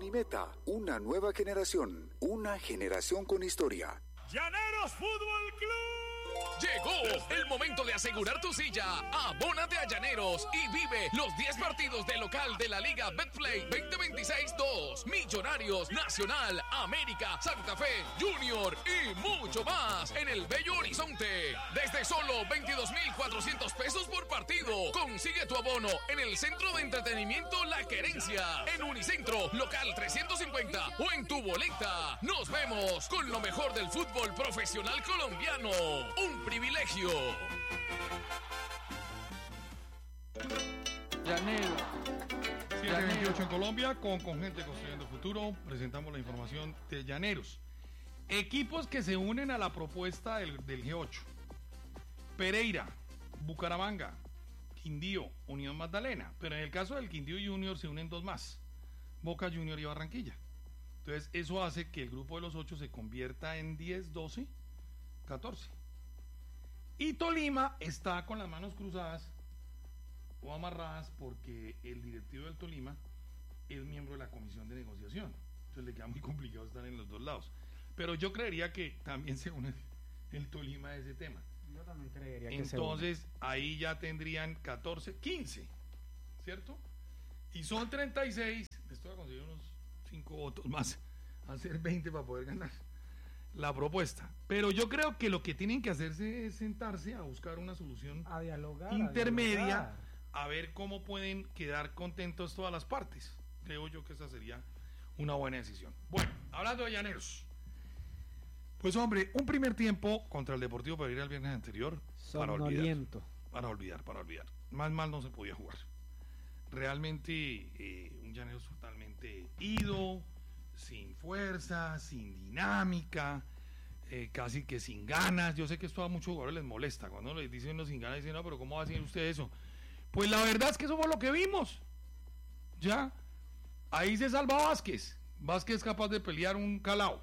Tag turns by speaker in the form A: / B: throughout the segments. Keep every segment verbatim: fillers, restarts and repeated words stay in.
A: mi meta, una nueva generación, una generación con historia.
B: Llaneros Fútbol Club.
C: Llegó el momento de asegurar tu silla. Abónate a Llaneros y vive los diez partidos de local de la Liga Betplay veinte veintiséis dos. Millonarios, Nacional, América, Santa Fe, Junior y mucho más en el Bello Horizonte. Desde solo veintidós mil cuatrocientos pesos por partido. Consigue tu abono en el Centro de Entretenimiento La Querencia, en Unicentro, local trescientos cincuenta o en tu boleta. Nos vemos con lo mejor del fútbol profesional colombiano. Un privilegio.
D: Llaneros. siete veintiocho en Colombia, con, con gente construyendo futuro. Presentamos la información de Llaneros. Equipos que se unen a la propuesta del, del G ocho. Pereira, Bucaramanga, Quindío, Unión Magdalena. Pero en el caso del Quindío Junior se unen dos más: Boca Junior y Barranquilla. Entonces eso hace que el grupo de los ocho se convierta en diez, doce, catorce. Y Tolima está con las manos cruzadas o amarradas porque el directivo del Tolima es miembro de la comisión de negociación. Entonces le queda muy complicado estar en los dos lados. Pero yo creería que también se une el Tolima a ese tema.
E: Yo también creería que
D: Entonces ahí ya tendrían catorce, quince, ¿cierto? Y son treinta y seis. Esto va a conseguir unos cinco votos más, hacer veinte para poder ganar la propuesta. Pero yo creo que lo que tienen que hacerse es sentarse a buscar una solución
E: a dialogar,
D: intermedia,
E: a, dialogar.
D: a ver cómo pueden quedar contentos todas las partes. Creo yo que esa sería una buena decisión. Bueno, hablando de Llaneros, pues hombre, un primer tiempo contra el Deportivo Pereira el viernes anterior, para olvidar, para olvidar, para olvidar. Más mal no se podía jugar. Realmente eh, un Llaneros totalmente ido, sin fuerza, sin dinámica, eh, casi que sin ganas. Yo sé que esto a muchos jugadores les molesta cuando les dicen uno sin ganas, dicen no, pero ¿cómo va a decir usted eso? Pues la verdad es que eso fue lo que vimos. Ya, ahí se salva Vázquez. Vázquez es capaz de pelear un calao.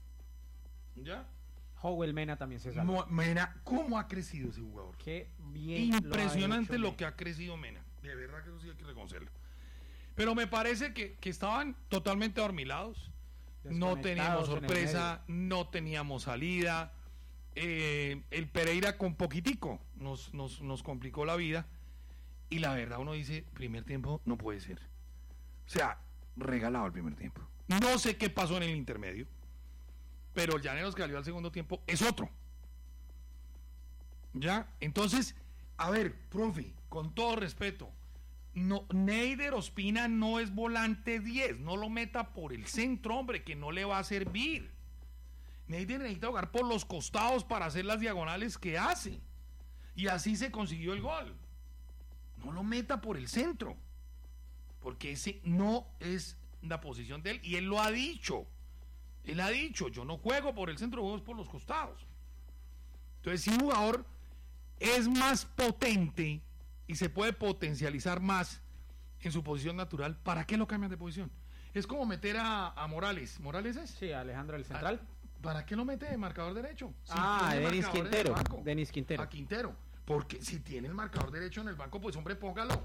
D: Ya.
E: Howell Mena también se salva.
D: Mena, ¿cómo ha crecido ese jugador?
E: Qué bien.
D: Impresionante
E: lo,
D: lo que ha crecido Mena. De verdad que eso sí hay que reconocerlo. Pero me parece que, que estaban totalmente adormilados. No teníamos sorpresa, no teníamos salida. Eh, el Pereira con poquitico nos, nos, nos complicó la vida. Y la verdad uno dice, primer tiempo no puede ser. O sea, regalado el primer tiempo. No sé qué pasó en el intermedio, pero el Llaneros que salió al segundo tiempo es otro. ¿Ya? Entonces, a ver, profe, con todo respeto, no, Neider Ospina no es volante diez, no lo meta por el centro, hombre, que no le va a servir. Neider necesita jugar por los costados para hacer las diagonales que hace. Y así se consiguió el gol. No lo meta por el centro, porque ese no es la posición de él, y él lo ha dicho. Él ha dicho, yo no juego por el centro, juego por los costados. Entonces, si un jugador es más potente y se puede potencializar más en su posición natural, ¿para qué lo cambian de posición? Es como meter a, a Morales. ¿Morales es?
E: Sí, Alejandro del Central.
D: ¿A, ¿Para qué lo mete de marcador derecho? Si
E: ah, Denis Quintero. Denis Quintero.
D: A Quintero. Porque si tiene el marcador derecho en el banco, pues hombre, póngalo.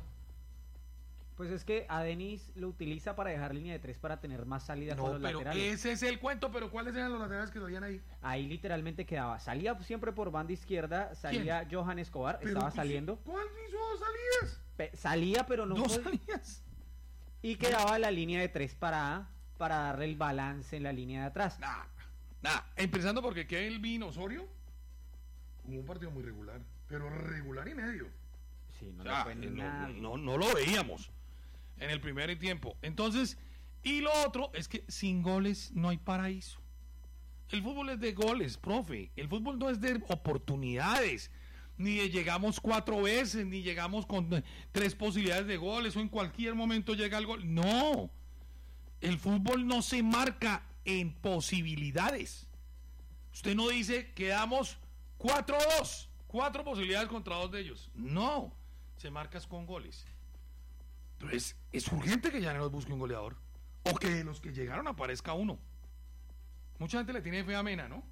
E: Pues es que a Denis lo utiliza para dejar línea de tres para tener más salida
D: no,
E: con los
D: pero
E: laterales.
D: Ese es el cuento, pero ¿cuáles eran los laterales que salían ahí?
E: Ahí literalmente quedaba, salía siempre por banda izquierda, salía ¿Quién? Johan Escobar, pero estaba saliendo.
D: ¿Cuál hizo salías?
E: Pe- salía, pero no.
D: ¿No salías?
E: Y quedaba la línea de tres para, para darle el balance en la línea de atrás.
D: Nah, nah. Empezando porque Kelvin Osorio jugó un partido muy regular, pero regular y medio.
E: Sí, no,
D: o sea,
E: fue
D: no, no, no lo veíamos en el primer tiempo. Entonces, y lo otro es que sin goles no hay paraíso. El fútbol es de goles, profe. El fútbol no es de oportunidades, ni de llegamos cuatro veces, ni llegamos con tres posibilidades de goles o en cualquier momento llega el gol. No, el fútbol no se marca en posibilidades. Usted no dice quedamos cuatro a dos, cuatro posibilidades contra dos de ellos. No, se marcas con goles. Entonces, es urgente que Llaneros busque un goleador. O que de los que llegaron aparezca uno. Mucha gente le tiene fe a Mena, ¿no?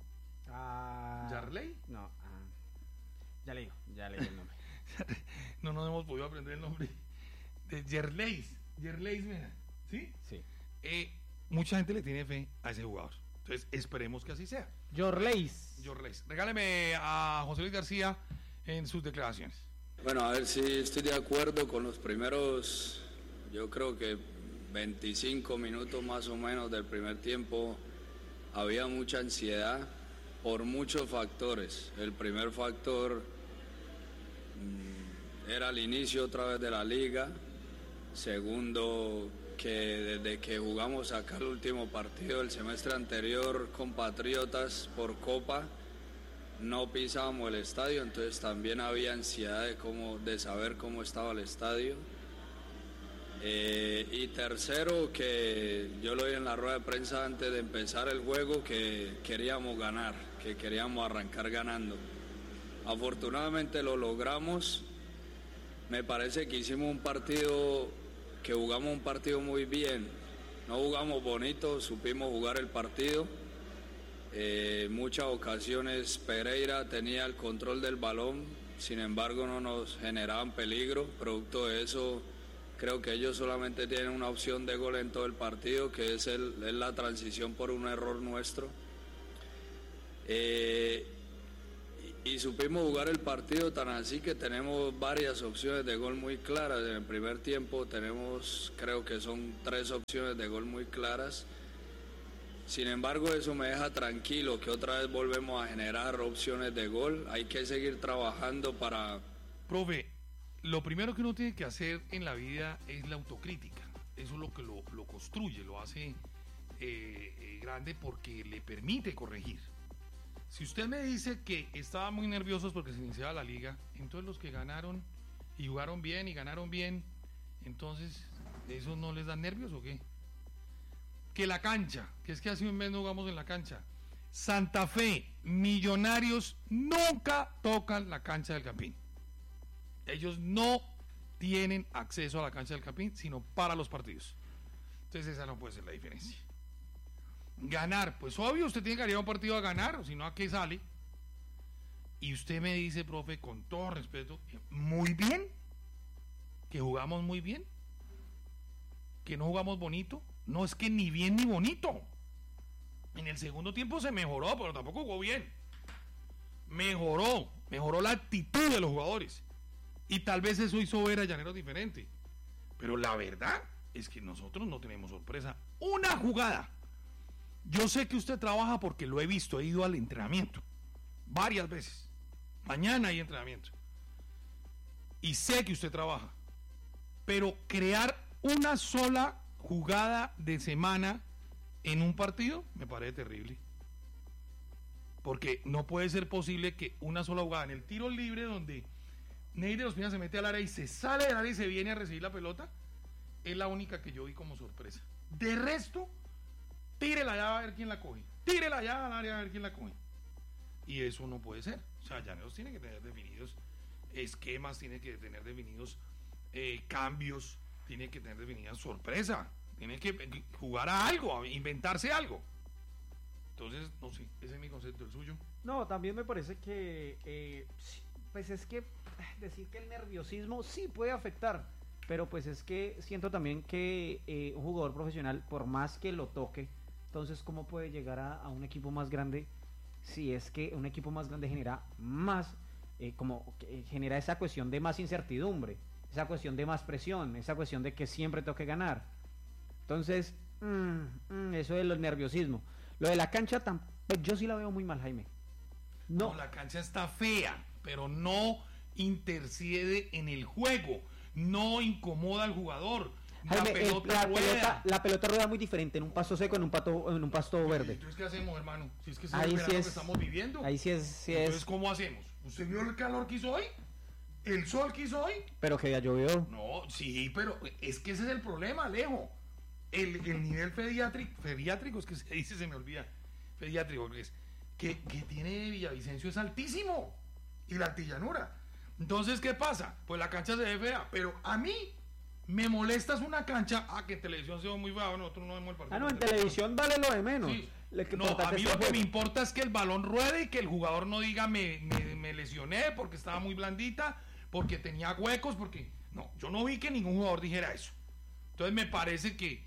E: Ah,
D: ¿Yarley?
E: No, ah, ya le digo, ya le digo el nombre.
D: No nos hemos podido aprender el nombre. De Yerleis. Yerleis Mena. ¿Sí?
E: Sí.
D: Eh, mucha gente le tiene fe a ese jugador. Entonces, esperemos que así sea.
E: Jorleis.
D: Jorleis. Regáleme a José Luis García en sus declaraciones.
F: Bueno, a ver si estoy de acuerdo con los primeros, yo creo que veinticinco minutos más o menos del primer tiempo. Había mucha ansiedad por muchos factores. El primer factor mmm, era el inicio otra vez de la liga. Segundo, que desde que jugamos acá el último partido del semestre anterior con Patriotas por Copa, no pisábamos el estadio, entonces también había ansiedad de, cómo, de saber cómo estaba el estadio. Eh, y tercero, que yo lo vi en la rueda de prensa antes de empezar el juego, que queríamos ganar, que queríamos arrancar ganando. Afortunadamente lo logramos. Me parece que hicimos un partido, que jugamos un partido muy bien. No jugamos bonito, supimos jugar el partido. En eh, muchas ocasiones Pereira tenía el control del balón, sin embargo no nos generaban peligro. Producto de eso, creo que ellos solamente tienen una opción de gol en todo el partido, que es, el, es la transición por un error nuestro. Eh, y, y supimos jugar el partido tan así que tenemos varias opciones de gol muy claras. En el primer tiempo tenemos, creo que son tres opciones de gol muy claras. Sin embargo, eso me deja tranquilo, que otra vez volvemos a generar opciones de gol. Hay que seguir trabajando para...
D: Profe, lo primero que uno tiene que hacer en la vida es la autocrítica. Eso es lo que lo, lo construye, lo hace eh, eh, grande porque le permite corregir. Si usted me dice que estaban muy nerviosos porque se iniciaba la liga, entonces los que ganaron y jugaron bien y ganaron bien, entonces, ¿esos no les dan nervios o qué? Que la cancha, que es que hace un mes no jugamos en la cancha. Santa Fe, Millonarios nunca tocan la cancha del Campín. Ellos no tienen acceso a la cancha del Campín, sino para los partidos. Entonces esa no puede ser la diferencia. Ganar, pues obvio, usted tiene que ir a un partido a ganar, o si no, ¿a qué sale? Y usted me dice, profe, con todo respeto, muy bien, que jugamos muy bien, que no jugamos bonito. No es que ni bien ni bonito. En el segundo tiempo se mejoró, pero tampoco jugó bien. Mejoró, mejoró la actitud de los jugadores. Y tal vez eso hizo ver a Llaneros diferente. Pero la verdad es que nosotros no tenemos sorpresa. Una jugada. Yo sé que usted trabaja porque lo he visto, he ido al entrenamiento varias veces. Mañana hay entrenamiento. Y sé que usted trabaja. Pero crear una sola jugada de semana en un partido me parece terrible, porque no puede ser posible que una sola jugada en el tiro libre donde Neider Ospina se mete al área y se sale del área y se viene a recibir la pelota, es la única que yo vi como sorpresa. De resto, tírela allá a ver quién la coge, tírela allá al área a ver quién la coge, y eso no puede ser. O sea, Llaneros tiene que tener definidos esquemas, tiene que tener definidos eh, cambios, tiene que tener definida sorpresa, tiene que jugar a algo, a inventarse algo. Entonces, no sé, ese es mi concepto, el suyo.
E: No, también me parece que, eh, pues es que decir que el nerviosismo sí puede afectar, pero pues es que siento también que eh, un jugador profesional, por más que lo toque, entonces ¿cómo puede llegar a, a un equipo más grande si es que un equipo más grande genera más, eh, como eh, genera esa cuestión de más incertidumbre? Esa cuestión de más presión, esa cuestión de que siempre toque ganar. Entonces, mmm, mmm, eso de los nerviosismos. Lo de la cancha, tam, pues yo sí la veo muy mal, Jaime. No.
D: no, la cancha está fea, pero no intercede en el juego, no incomoda al jugador.
E: Jaime,
D: la, pelota
E: el, la,
D: rueda.
E: pelota, la pelota rueda muy diferente en un pasto seco, en un, pato, en un pasto verde.
D: Entonces, ¿qué hacemos, hermano? Si es que ese
E: ahí
D: es el
E: sí
D: verano
E: es,
D: que estamos viviendo.
E: Ahí sí es. Sí
D: Entonces,
E: es.
D: ¿cómo hacemos? ¿Usted vio el calor que hizo hoy? ¿El sol que hizo hoy?
E: Pero que ya llovió.
D: No, sí, pero es que ese es el problema, Alejo. El, el nivel pediátrico, pediátrico, es que se dice, se me olvida, pediátrico, que es que, que tiene Villavicencio es altísimo, y la altillanura. Entonces, ¿qué pasa? Pues la cancha se ve fea, pero a mí me molestas una cancha, ah, que en televisión se ve muy feo, nosotros no vemos el partido.
E: Ah, no, en televisión vale lo de menos.
D: Sí.
E: Le, que
D: No, a mí
E: este
D: lo que me importa es que el balón ruede y que el jugador no diga me, me, me lesioné porque estaba muy blandita, porque tenía huecos, porque... No, yo no vi que ningún jugador dijera eso. Entonces me parece que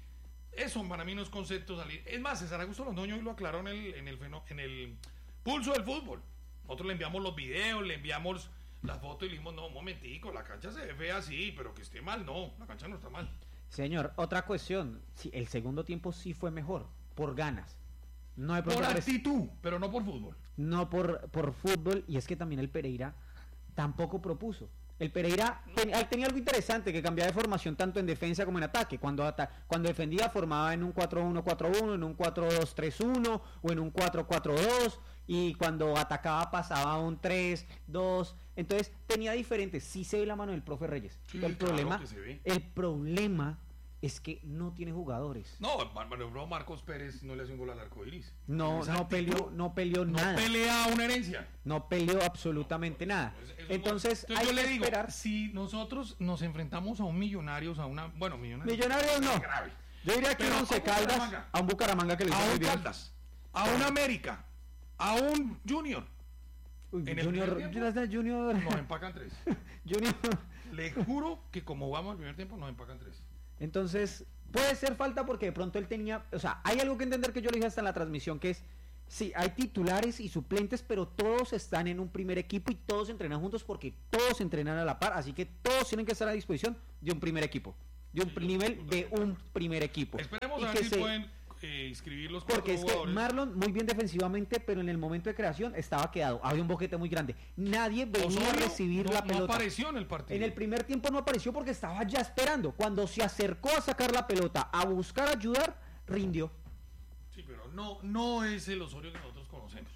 D: Eso para mí no es concepto salir. Es más, César Augusto Londoño hoy lo aclaró en el, en el, feno- en el pulso del fútbol. Nosotros le enviamos los videos, le enviamos las fotos y le dijimos, no, un momentico, la cancha se ve fea, sí, pero que esté mal, no, la cancha no está mal.
E: Señor, otra cuestión. Sí, el segundo tiempo sí fue mejor, por ganas. No de
D: Por
E: pronto res-
D: actitud, pero no por fútbol.
E: no por, por fútbol, y es que también el Pereira tampoco propuso. El Pereira ten- él tenía algo interesante, que cambiaba de formación tanto en defensa como en ataque. Cuando, ata- cuando defendía formaba en un cuatro uno cuatro uno, en un cuatro dos tres uno o en un cuatro cuatro dos, y cuando atacaba pasaba a un tres dos. Entonces tenía diferentes. Sí se ve la mano del profe Reyes.
D: Sí,
E: el,
D: claro
E: problema,
D: que se ve.
E: el problema es que no tiene jugadores.
D: No, Mar- Marcos Pérez no le hace un gol al arco iris.
E: No,
D: Esa
E: no
D: actitud,
E: peleó, no peleó
D: no
E: nada.
D: pelea una herencia.
E: No peleó absolutamente nada.
D: Es- es un
E: Entonces,
D: gol.
E: hay
D: yo
E: que
D: le digo,
E: esperar.
D: si nosotros nos enfrentamos a un Millonarios, a una, bueno, Millonarios,
E: Millonarios no.
D: grave.
E: Yo diría que
D: Pero
E: un Once
D: a un
E: Caldas,
D: Bucaramanga.
E: a un Bucaramanga que le hizo
D: a
E: muy
D: un
E: bien.
D: Caldas, a un América, a un Junior,
E: Uy,
D: en el
E: Junior,
D: primer tiempo,
E: Junior, Junior,
D: nos empacan tres.
E: Junior.
D: Le juro que como jugamos el primer tiempo, nos empacan tres.
E: Entonces, puede ser falta porque de pronto él tenía, o sea, hay algo que entender que yo le dije hasta en la transmisión, que es, sí, hay titulares y suplentes, pero todos están en un primer equipo y todos entrenan juntos porque todos entrenan a la par, así que todos tienen que estar a disposición de un primer equipo, de un
D: Sí, yo
E: nivel
D: estoy
E: de
D: totalmente
E: un primer equipo.
D: Esperemos
E: Y
D: a
E: que
D: ver si
E: se-
D: pueden eh, inscribir los cuatro
E: Porque es que
D: jugadores.
E: Marlon muy bien defensivamente, pero en el momento de creación estaba quedado. Había un boquete muy grande. Nadie venía a
D: Osorio
E: recibir
D: no,
E: la
D: no
E: pelota.
D: apareció en el partido.
E: En el primer tiempo no apareció porque estaba ya esperando. Cuando se acercó a sacar la pelota, a buscar ayudar, rindió.
D: Sí, pero no, no es el Osorio que nosotros conocemos.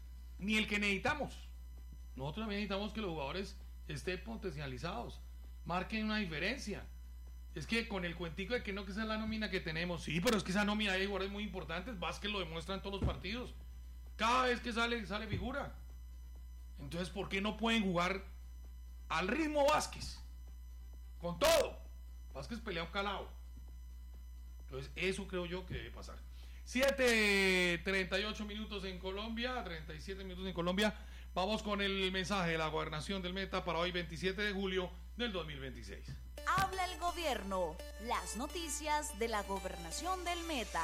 D: Ni el que necesitamos. Nosotros también necesitamos que los jugadores estén potencializados. Marquen una diferencia. Es que con el cuentico de que no, que esa es la nómina que tenemos. Sí, pero es que esa nómina hay jugadores muy importantes. Vázquez lo demuestra en todos los partidos. Cada vez que sale, sale figura. Entonces, ¿por qué no pueden jugar al ritmo Vázquez? Con todo. Vázquez pelea un calado. Entonces, eso creo yo que debe pasar. siete treinta y ocho minutos en Colombia, treinta y siete minutos en Colombia. Vamos con el mensaje de la gobernación del Meta para hoy, veintisiete de julio del dos mil veintiséis.
G: Habla el gobierno. Las noticias de la gobernación del Meta.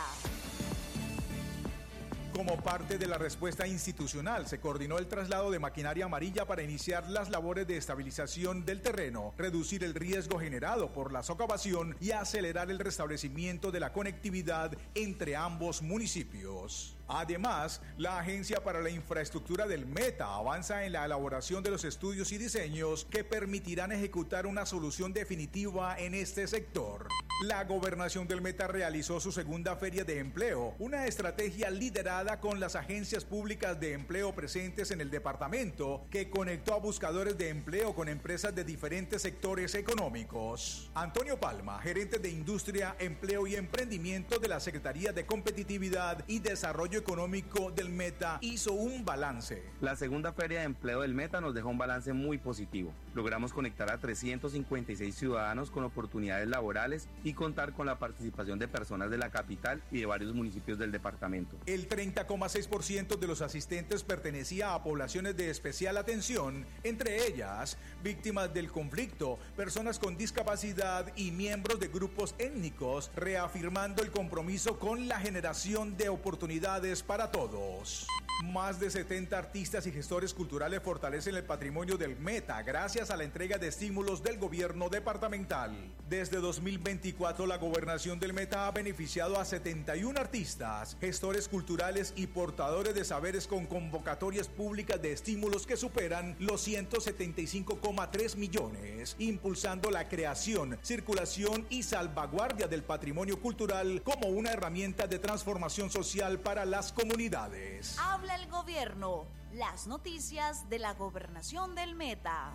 H: Como parte de la respuesta institucional, se coordinó el traslado de maquinaria amarilla para iniciar las labores de estabilización del terreno, reducir el riesgo generado por la socavación y acelerar el restablecimiento de la conectividad entre ambos municipios. Además, la Agencia para la Infraestructura del Meta avanza en la elaboración de los estudios y diseños que permitirán ejecutar una solución definitiva en este sector. La Gobernación del Meta realizó su segunda feria de empleo, una estrategia liderada con las agencias públicas de empleo presentes en el departamento, que conectó a buscadores de empleo con empresas de diferentes sectores económicos. Antonio Palma, gerente de Industria, Empleo y Emprendimiento de la Secretaría de Competitividad y Desarrollo Económico del Meta, hizo un balance.
I: La segunda feria de empleo del Meta nos dejó un balance muy positivo. Logramos conectar a trescientos cincuenta y seis ciudadanos con oportunidades laborales y contar con la participación de personas de la capital y de varios municipios del departamento.
H: El treinta coma seis por ciento de los asistentes pertenecía a poblaciones de especial atención, entre ellas víctimas del conflicto, personas con discapacidad y miembros de grupos étnicos, reafirmando el compromiso con la generación de oportunidades para todos. Más de setenta artistas y gestores culturales fortalecen el patrimonio del Meta gracias a la entrega de estímulos del gobierno departamental. Desde dos mil veinticuatro, la gobernación del Meta ha beneficiado a setenta y uno artistas, gestores culturales y portadores de saberes con convocatorias públicas de estímulos que superan los ciento setenta y cinco coma tres millones, impulsando la creación, circulación y salvaguardia del patrimonio cultural como una herramienta de transformación social para las comunidades.
G: Habla el gobierno. Las noticias de la gobernación del Meta.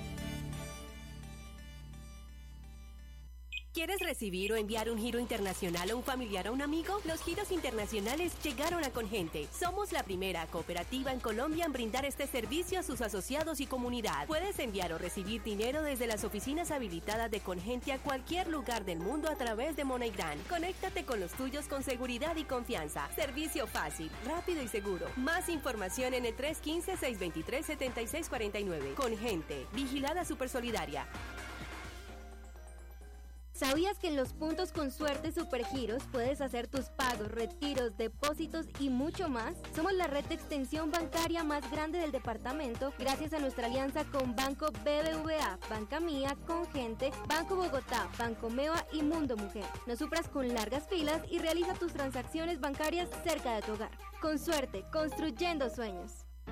J: ¿Quieres recibir o enviar un giro internacional a un familiar o un amigo? Los giros internacionales llegaron a Congente. Somos la primera cooperativa en Colombia en brindar este servicio a sus asociados y comunidad. Puedes enviar o recibir dinero desde las oficinas habilitadas de Congente a cualquier lugar del mundo a través de MoneyGram. Conéctate con los tuyos con seguridad y confianza. Servicio fácil, rápido y seguro. Más información en el tres uno cinco, seis dos tres, siete seis cuatro nueve. Congente, vigilada Supersolidaria.
K: ¿Sabías que en los puntos con suerte Supergiros puedes hacer tus pagos, retiros, depósitos y mucho más? Somos la red de extensión bancaria más grande del departamento gracias a nuestra alianza con Banco B B V A, Banca Mía, Congente, Banco Bogotá, Banco Meva y Mundo Mujer. No sufras con largas filas y realiza tus transacciones bancarias cerca de tu hogar. Con suerte, construyendo sueños.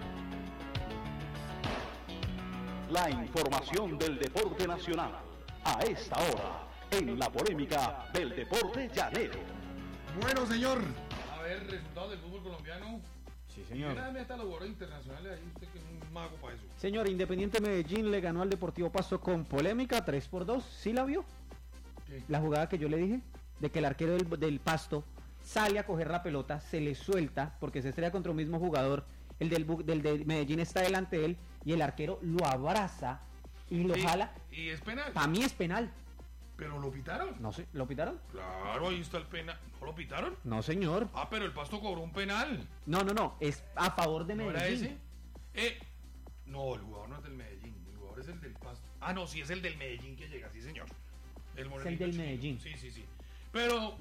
L: La información del deporte nacional a esta hora en la polémica del deporte llanero.
D: Bueno, señor. A ver, resultados del fútbol colombiano.
E: Sí, señor.
D: Nada, hasta los jugadores internacionales ahí, usted que es un mago para eso.
E: Señor, Independiente Medellín le ganó al Deportivo Pasto con polémica, tres por dos. ¿Sí la vio?
D: ¿Qué?
E: La jugada que yo le dije, de que el arquero del, del Pasto sale a coger la pelota, se le suelta, porque se estrella contra un mismo jugador. El del, del de Medellín está delante de él y el arquero lo abraza y lo
D: Sí,
E: jala.
D: Y es penal.
E: Para mí es penal.
D: ¿Pero lo pitaron?
E: No sé, ¿lo pitaron?
D: Claro, ahí está el penal. ¿No lo pitaron?
E: No, señor.
D: Ah, pero el Pasto cobró un penal.
E: No, no, no, es a favor de
D: ¿No
E: Medellín.
D: era ese? Eh, no, el jugador no es del Medellín, el jugador es el del Pasto. Ah, no, sí, es el del Medellín que llega, sí, señor. El
E: Es el
D: morenito
E: del
D: chiquito.
E: Medellín.
D: Sí, sí, sí. Pero,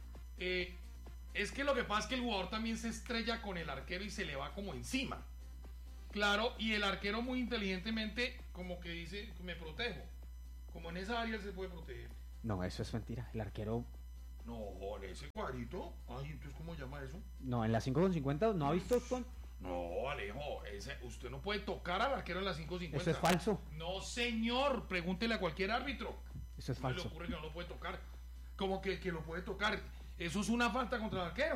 D: eh, es que lo que pasa es que el jugador también se estrella con el arquero y se le va como encima. Claro, y el arquero muy inteligentemente como que dice, me protejo. Como en esa área él se puede proteger.
E: No, eso es mentira. El arquero,
D: No, en ese cuadrito. Ay, entonces, ¿cómo llama eso?
E: no, en la cinco con cincuenta no ha visto con...
D: No, Alejo, ese, usted no puede tocar al arquero en la cinco cincuenta.
E: Eso es falso.
D: No, señor, pregúntele a cualquier árbitro.
E: Eso es
D: No le
E: falso.
D: ocurre que no lo puede tocar. Como que, que lo puede tocar. Eso es una falta contra el arquero.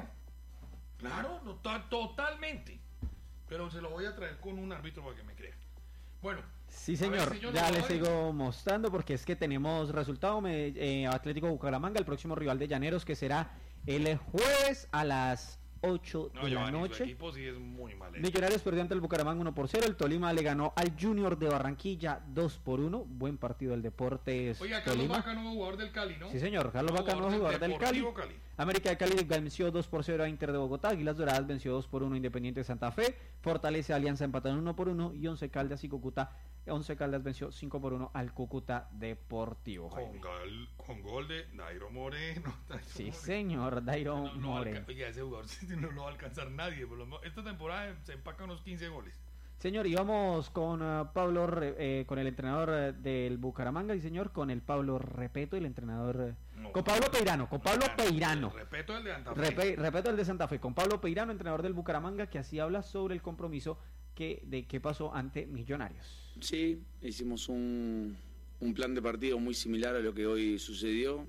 D: Claro, no, to- totalmente. Pero se lo voy a traer con un árbitro para que me crea. Bueno.
E: Sí,
D: a ver,
E: señor,
D: señor,
E: ya
D: ¿lo
E: les
D: sabe?
E: sigo mostrando porque es que tenemos resultado. me- eh, Atlético Bucaramanga, el próximo rival de Llaneros, que será el jueves a las ocho
D: No,
E: de la
D: Giovanni, su
E: noche.
D: equipo sí es muy mal hecho.
E: Millonarios perdió ante el Bucaramanga uno por cero. El Tolima le ganó al Junior de Barranquilla dos por uno. Buen partido del Deportes
D: Oiga, Carlos
E: Tolima.
D: Vaca, nuevo jugador del Cali, ¿no?
E: Sí, señor. Carlos
D: Nuevo
E: Vaca, nuevo jugador del Cali.
D: Deportivo Cali.
E: América de Cali venció dos por cero a Inter de Bogotá. Águilas Doradas venció dos por uno Independiente de Santa Fe. Fortaleza Alianza empataron uno por uno. Y Once Caldas y Cúcuta. Once Caldas venció cinco por uno al Cúcuta Deportivo.
D: Con, gal- con gol de Dairo Moreno. Dairo
E: Sí,
D: Moreno.
E: señor. Dairo
D: No, no
E: Moreno.
D: alca- Oiga, ese jugador sí no lo va a alcanzar nadie. Por lo menos esta temporada se empaca unos quince goles.
E: Señor, y vamos con uh, Pablo, Re- eh, con el entrenador eh, del Bucaramanga, y señor, con el Pablo Repeto, el entrenador... eh,
D: No,
E: con Pablo Peirano, con Pablo Peirano.
D: Respeto el de Santa Fe.
E: Repe- Repeto el de Santa Fe, con Pablo Peirano, entrenador del Bucaramanga, que así habla sobre el compromiso que, de qué pasó ante Millonarios.
F: Sí, hicimos un, un plan de partido muy similar a lo que hoy sucedió.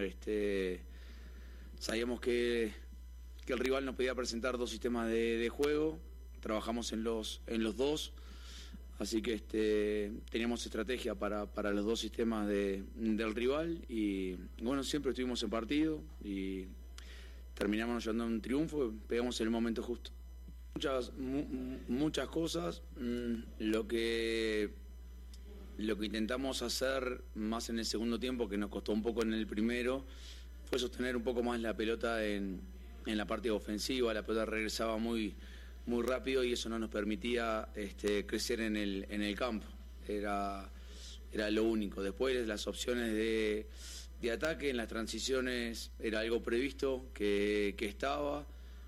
F: Este, sabíamos que, que el rival nos podía presentar dos sistemas de, de juego. Trabajamos en los, en los dos. Así que este, teníamos estrategia para, para los dos sistemas de, del rival. Y bueno, siempre estuvimos en partido y terminamos llevando un triunfo. Pegamos en el momento justo. Muchas, mu- muchas cosas. Mm, Lo que, lo que intentamos hacer más en el segundo tiempo, que nos costó un poco en el primero, fue sostener un poco más la pelota en, en la parte ofensiva. La pelota regresaba muy, muy rápido y eso no nos permitía este, crecer en el, en el campo. Era, era lo único. Después las opciones de, de ataque en las transiciones era algo previsto que, que estaba.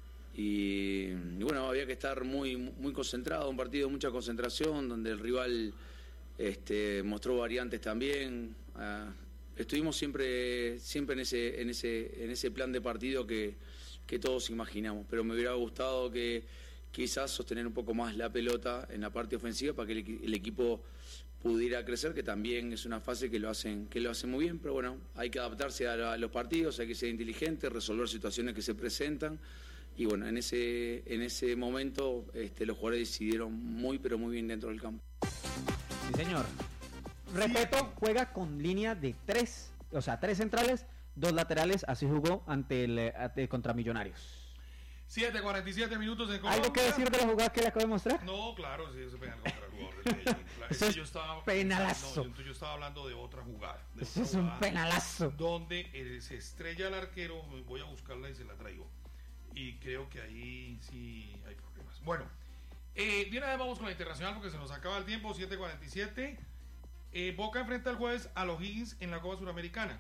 F: Y, y bueno, había que estar muy muy concentrado, un partido de mucha concentración, donde el rival este, mostró variantes también. Ah, estuvimos siempre siempre en ese en ese en ese plan de partido que, que todos imaginamos, pero me hubiera gustado que quizás sostener un poco más la pelota en la parte ofensiva para que el, equi- el equipo pudiera crecer, que también es una fase que lo hacen que lo hacen muy bien, pero bueno, hay que adaptarse a, la- a los partidos, hay que ser inteligente, resolver situaciones que se presentan. Y bueno, en ese en ese momento este, los jugadores decidieron muy, pero muy bien dentro del campo.
E: Sí, señor. Repeto, juega con línea de tres, o sea, tres centrales, dos laterales, así jugó ante el eh, ante- contra Millonarios.
D: siete cuarenta y siete minutos en Colombia.
E: ¿Algo que decir de la jugada que le acabo de mostrar?
D: No, claro, sí, ese penal contra el jugador del Medellín. Claro,
E: Eso
D: ese
E: es
D: yo estaba,
E: penalazo.
D: No, yo, yo estaba hablando de otra jugada. de
E: Eso
D: otra
E: es un
D: jugada
E: penalazo.
D: Donde eh, se estrella el arquero, voy a buscarla y se la traigo. Y creo que ahí sí hay problemas. Bueno, eh, de una vez vamos con la internacional porque se nos acaba el tiempo, siete cuarenta y siete. Eh, Boca enfrenta el jueves a los Higgins en la Copa Suramericana.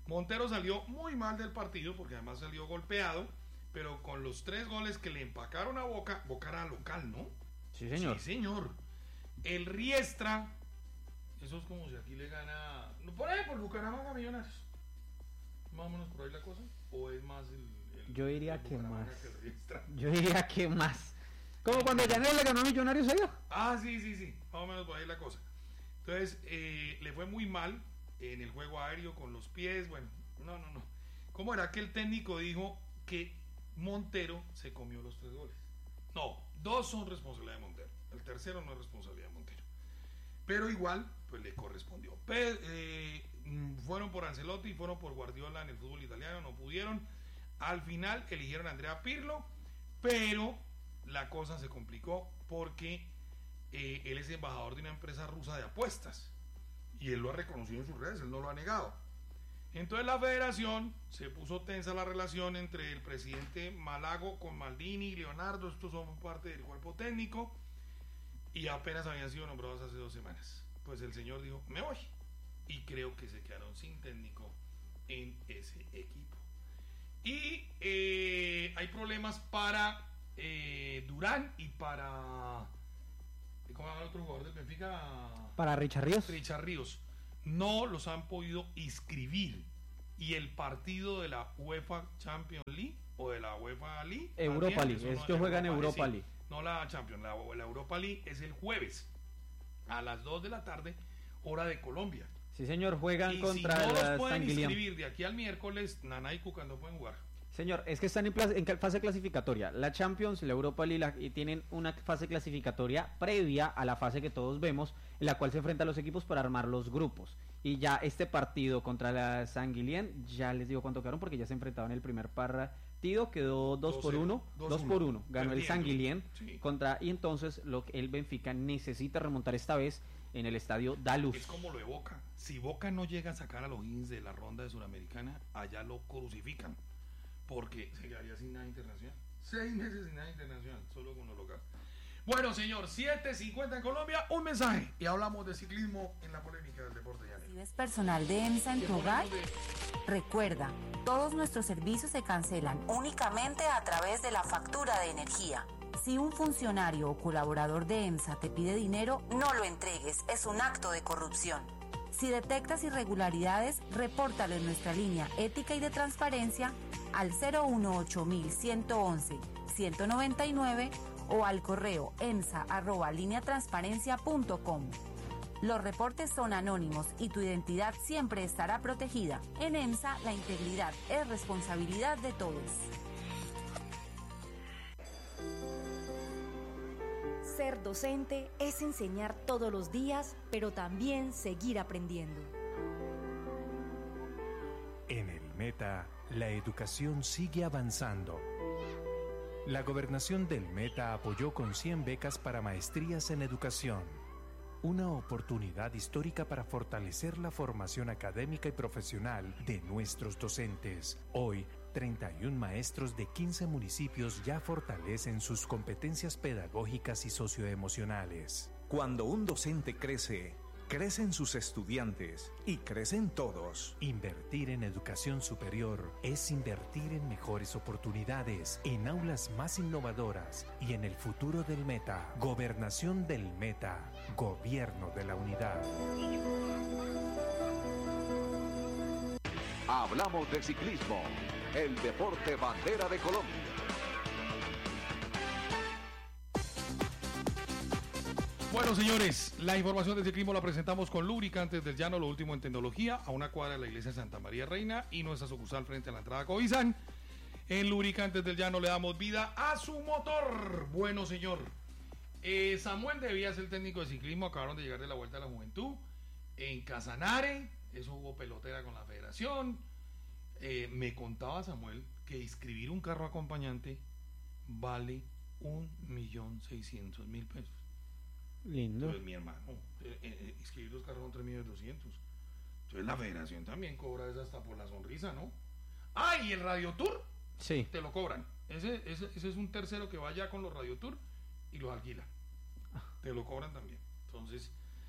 D: Montero salió muy mal del partido porque además salió golpeado, pero con los tres goles que le empacaron a Boca, Boca era local, ¿no?
E: Sí, señor.
D: Sí, señor. El Riestra, eso es como si aquí le gana, por ahí, por Bucaramanga Millonarios. Más o menos por ahí la cosa, o es más el, el
E: yo diría
D: el
E: que más.
D: Que
E: yo diría que más. Como cuando Llanero le ganó a Millonarios allá.
D: Ah, sí, sí, sí. Más o menos por ahí la cosa. Entonces, eh, le fue muy mal en el juego aéreo con los pies. Bueno, no, no, no. ¿Cómo era que el técnico dijo que Montero se comió los tres goles? No, dos son responsabilidad de Montero. El tercero no es responsabilidad de Montero. Pero igual, pues le correspondió. Pero, eh, fueron por Ancelotti, fueron por Guardiola en el fútbol italiano, no pudieron. Al final eligieron a Andrea Pirlo, pero la cosa se complicó porque eh, él es embajador de una empresa rusa de apuestas y él lo ha reconocido en sus redes, él no lo ha negado. Entonces la federación se puso tensa la relación entre el presidente Malago con Maldini y Leonardo, estos son parte del cuerpo técnico y apenas habían sido nombrados hace dos semanas. Pues el señor dijo, me voy, y creo que se quedaron sin técnico en ese equipo. Y eh, hay problemas para eh, Durán y para, ¿cómo se llama el otro jugador del Benfica?
E: Para Richard Ríos.
D: Richard Ríos. No los han podido inscribir. Y el partido de la UEFA Champions League o de la UEFA League,
E: Europa
D: también,
E: League, es
D: no
E: que juegan Europa
D: sí,
E: League.
D: No la Champions, la, la Europa League es el jueves a las dos de la tarde, hora de Colombia.
E: Sí, señor, juegan
D: y
E: contra
D: si no
E: la
D: los pueden
E: Sanguilián.
D: inscribir de aquí al miércoles, Naná y Cuca no pueden jugar.
E: Señor, es que están en, pla- en fase clasificatoria. La Champions, la Europa League la, y tienen una fase clasificatoria previa a la fase que todos vemos, en la cual se enfrentan los equipos para armar los grupos. Y ya este partido contra la Sanguilián, ya les digo cuánto quedaron porque ya se enfrentaron en el primer partido, quedó dos por uno, dos por uno, ganó el Sanguilián
D: sí.
E: contra, y entonces lo que el Benfica necesita remontar esta vez en el estadio Daluz.
D: Es como lo de Boca. Si Boca no llega a sacar a los Higgins de la ronda de Sudamericana, allá lo crucifican. Porque se quedaría sin nada internacional. Seis meses sin nada internacional, solo con lo local. Bueno, señor, siete cincuenta en Colombia, un mensaje. Y hablamos de ciclismo en la polémica del deporte llanero.
M: ¿Es personal de EMSA en tu hogar? Recuerda, todos nuestros servicios se cancelan únicamente a través de la factura de energía. Si un funcionario o colaborador de EMSA te pide dinero, no lo entregues, es un acto de corrupción. Si detectas irregularidades, repórtalo en nuestra línea ética y de transparencia al cero uno ocho uno uno uno uno uno nueve nueve o al correo emsa arroba línea transparencia punto com. Los reportes son anónimos y tu identidad siempre estará protegida. En EMSA, la integridad es responsabilidad de todos.
N: Ser docente es enseñar todos los días, pero también seguir aprendiendo.
O: En el Meta, la educación sigue avanzando. La Gobernación del Meta apoyó con cien becas para maestrías en educación. Una oportunidad histórica para fortalecer la formación académica y profesional de nuestros docentes. Hoy, treinta y un maestros de quince municipios ya fortalecen sus competencias pedagógicas y socioemocionales.
P: Cuando un docente crece, crecen sus estudiantes y crecen todos.
O: Invertir en educación superior es invertir en mejores oportunidades, en aulas más innovadoras y en el futuro del Meta. Gobernación del Meta. Gobierno de la Unidad.
L: Hablamos de ciclismo, el deporte bandera de Colombia.
D: Bueno, señores, la información de ciclismo la presentamos con Lubricantes del Llano, lo último en tecnología, a una cuadra de la iglesia de Santa María Reina y nuestra sucursal frente a la entrada a Covizán. En Lubricantes del Llano le damos vida a su motor. Bueno, señor, eh, Samuel debía ser el técnico de ciclismo, acabaron de llegar de la Vuelta a la Juventud en Casanare, eso hubo pelotera con la federación. Eh, me contaba Samuel que inscribir un carro acompañante vale un millón seiscientos mil pesos.
E: Lindo.
D: Entonces mi hermano, eh, eh, inscribir los carros con tres millones doscientos. Entonces la federación también cobra eso hasta por la sonrisa, ¿no? Ah, y el Radio Tour,
E: sí,
D: te lo cobran. Ese, ese, ese es un tercero que va ya con los Radio Tour y los alquila. Te lo cobran también. Entonces,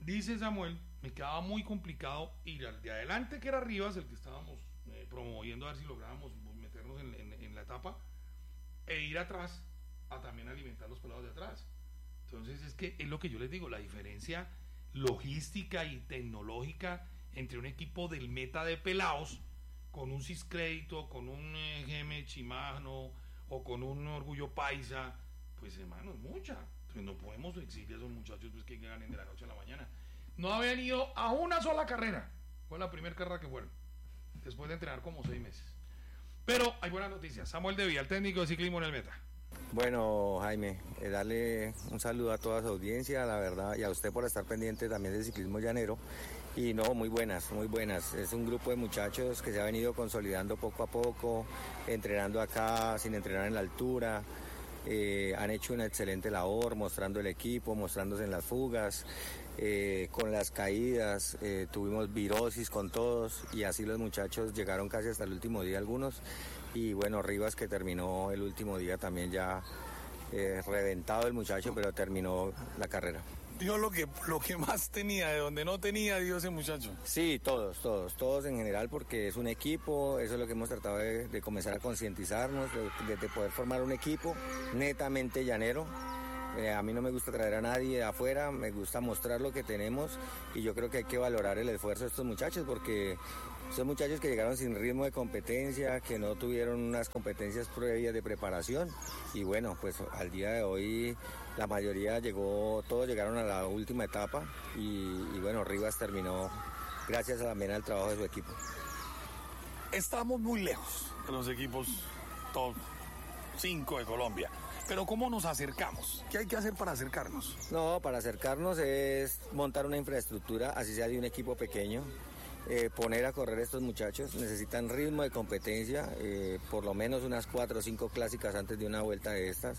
D: dice Samuel, me quedaba muy complicado ir al de adelante, que era Rivas, el que estábamos eh, promoviendo a ver si lográbamos meternos en, en, en la etapa, e ir atrás a también alimentar los pelados de atrás. Entonces es que es lo que yo les digo, la diferencia logística y tecnológica entre un equipo del Meta de pelados con un Ciscrédito, con un eh, G M Chimano o con un Orgullo Paisa, pues hermano, es mucha. Entonces no podemos exigir a esos muchachos pues, que ganen de la noche a la mañana. No habían ido a una sola carrera. Fue la primera carrera que fueron, después de entrenar como seis meses. Pero hay buenas noticias. Samuel Devia, el técnico de ciclismo en el Meta.
Q: Bueno, Jaime, eh, darle un saludo a toda su audiencia, la verdad, y a usted por estar pendiente también del ciclismo llanero. Y no, muy buenas, muy buenas. Es un grupo de muchachos que se ha venido consolidando poco a poco, entrenando acá sin entrenar en la altura. Eh, han hecho una excelente labor mostrando el equipo, mostrándose en las fugas, eh, con las caídas, eh, tuvimos virosis con todos y así los muchachos llegaron casi hasta el último día algunos. Y bueno, Rivas que terminó el último día también ya eh, reventado el muchacho, pero terminó la carrera.
R: Dio lo que, lo que más tenía, de donde no tenía, dio ese muchacho.
Q: Sí, todos, todos, todos en general, porque es un equipo, eso es lo que hemos tratado de, de comenzar a concientizarnos, de, de poder formar un equipo netamente llanero. Eh, a mí no me gusta traer a nadie de afuera, me gusta mostrar lo que tenemos y yo creo que hay que valorar el esfuerzo de estos muchachos porque son muchachos que llegaron sin ritmo de competencia, que no tuvieron unas competencias previas de preparación y bueno, pues al día de hoy la mayoría llegó, todos llegaron a la última etapa y, y bueno, Rivas terminó gracias también al trabajo de su equipo.
R: Estamos muy lejos de los equipos top cinco de Colombia. Pero ¿cómo nos acercamos? ¿Qué hay que hacer para acercarnos?
Q: No, para acercarnos es montar una infraestructura, así sea de un equipo pequeño, eh, poner a correr a estos muchachos, necesitan ritmo de competencia, eh, por lo menos unas cuatro o cinco clásicas antes de una vuelta de estas,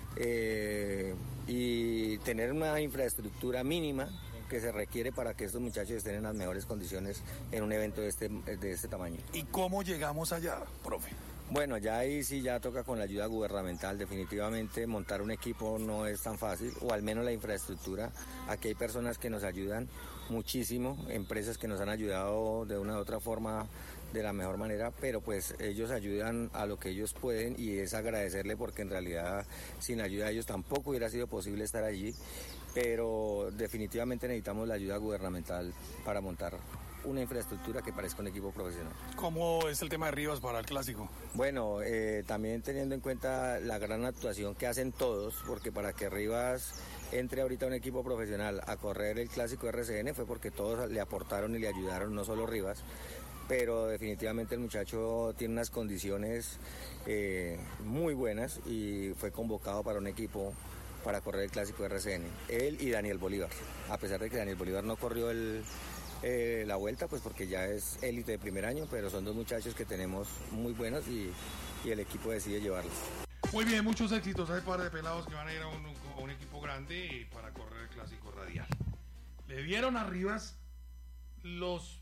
Q: eh, y tener una infraestructura mínima que se requiere para que estos muchachos estén en las mejores condiciones en un evento de este, de este tamaño.
R: ¿Y cómo llegamos allá, profe?
Q: Bueno, ya ahí sí ya toca con la ayuda gubernamental, definitivamente montar un equipo no es tan fácil, o al menos la infraestructura. Aquí hay personas que nos ayudan muchísimo, empresas que nos han ayudado de una u otra forma de la mejor manera, pero pues ellos ayudan a lo que ellos pueden y es agradecerle porque en realidad sin ayuda de ellos tampoco hubiera sido posible estar allí, pero definitivamente necesitamos la ayuda gubernamental para montar una infraestructura que parezca un equipo profesional.
R: ¿Cómo es el tema de Rivas para el Clásico?
Q: Bueno, eh, también teniendo en cuenta la gran actuación que hacen todos, porque para que Rivas entre ahorita a un equipo profesional a correr el Clásico R C N fue porque todos le aportaron y le ayudaron, no solo Rivas, pero definitivamente el muchacho tiene unas condiciones eh, muy buenas y fue convocado para un equipo para correr el Clásico R C N. Él y Daniel Bolívar, a pesar de que Daniel Bolívar no corrió el Eh, la vuelta, pues porque ya es élite de primer año, pero son dos muchachos que tenemos muy buenos y, y el equipo decide llevarlos.
D: Muy bien, muchos éxitos. Hay un par de pelados que van a ir a un, a un equipo grande para correr el Clásico Radial. Le dieron a Rivas los...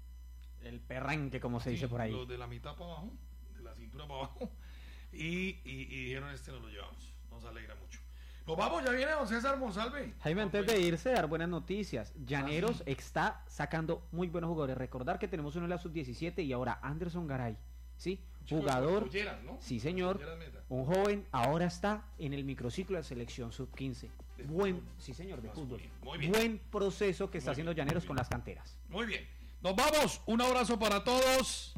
E: El perranque, como se sí, dice por ahí.
D: Los de la mitad para abajo, de la cintura para abajo, y, y, y dijeron, este nos lo llevamos. Nos alegra mucho. Nos vamos, ya viene don César Monsalve.
E: Jaime, antes de irse, dar buenas noticias. Llaneros ah, sí. está sacando muy buenos jugadores. Recordar que tenemos uno en la sub diecisiete y ahora Anderson Garay, ¿sí? Chico, jugador, Culleras, ¿no? Sí señor, un joven, ahora está en el microciclo de selección sub quince. Buen, sí señor, de fútbol. Muy bien. Buen proceso que está muy haciendo bien, Llaneros con las canteras.
D: Muy bien, nos vamos, un abrazo para todos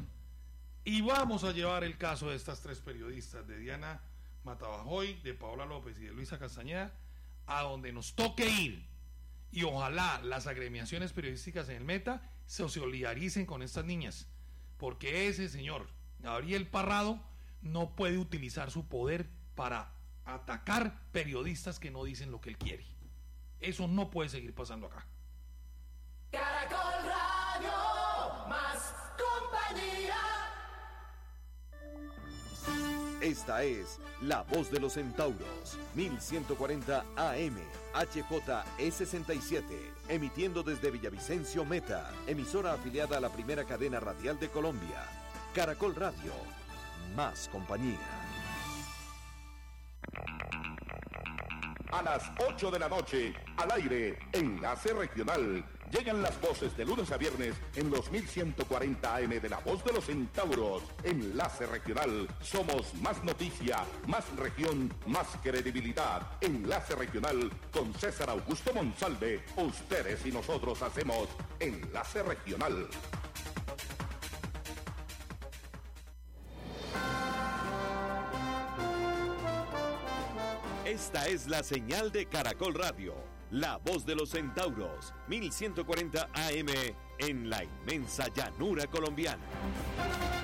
D: y vamos a llevar el caso de estas tres periodistas, de Diana Matabajoy, de Paola López y de Luisa Castañeda, a donde nos toque ir, y ojalá las agremiaciones periodísticas en el Meta se solidaricen con estas niñas, porque ese señor Gabriel Parrado no puede utilizar su poder para atacar periodistas que no dicen lo que él quiere. Eso no puede seguir pasando acá.
S: Caracol Radio, más compañía.
T: Esta es La Voz de los Centauros, mil ciento cuarenta A M, H J E sesenta y siete, emitiendo desde Villavicencio Meta, emisora afiliada a la primera cadena radial de Colombia. Caracol Radio, más compañía.
U: a las ocho de la noche, al aire, Enlace Regional. Llegan las voces de lunes a viernes en los mil ciento cuarenta A M de La Voz de los Centauros. Enlace Regional. Somos más noticia, más región, más credibilidad. Enlace Regional con César Augusto Monsalve. Ustedes y nosotros hacemos Enlace Regional.
T: Esta es la señal de Caracol Radio, la voz de los centauros, mil ciento cuarenta A M en la inmensa llanura colombiana.